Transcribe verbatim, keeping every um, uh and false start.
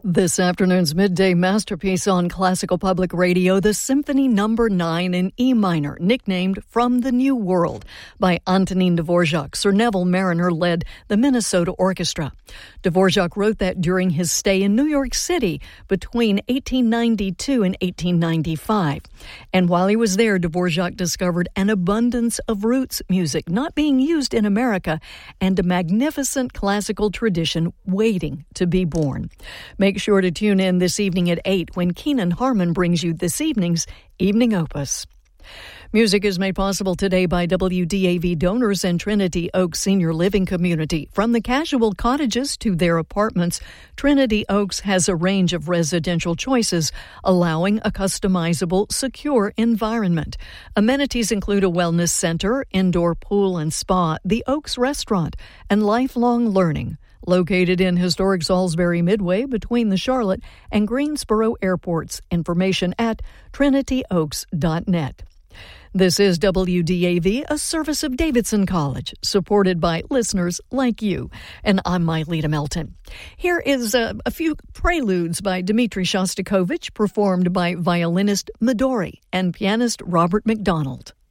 This afternoon's midday masterpiece on Classical Public Radio, the Symphony Number nine in E minor, nicknamed From the New World, by Antonin Dvorak. Sir Neville Marriner led the Minnesota Orchestra. Dvorak wrote that during his stay in New York City between eighteen ninety-two and eighteen ninety-five. And while he was there, Dvorak discovered an abundance of roots music not being used in America and a magnificent classical tradition waiting to be born. Make sure to tune in this evening at eight when Keenan Harmon brings you this evening's Evening Opus. Music is made possible today by W D A V donors and Trinity Oaks Senior Living Community. From the casual cottages to their apartments, Trinity Oaks has a range of residential choices, allowing a customizable, secure environment. Amenities include a wellness center, indoor pool and spa, the Oaks Restaurant, and lifelong learning. Located in historic Salisbury Midway between the Charlotte and Greensboro airports. Information at trinity oaks dot net. This is W D A V, a service of Davidson College, supported by listeners like you. And I'm Myleta Melton. Here is a, a few preludes by Dmitri Shostakovich, performed by violinist Midori and pianist Robert McDonald.